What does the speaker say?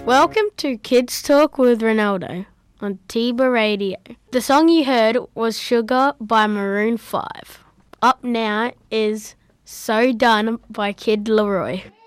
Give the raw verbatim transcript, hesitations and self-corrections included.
Welcome to Kids Talk with Ronaldo on Tiba Radio. The song you heard was Sugar by Maroon five. Up now is So Done by Kid Laroi.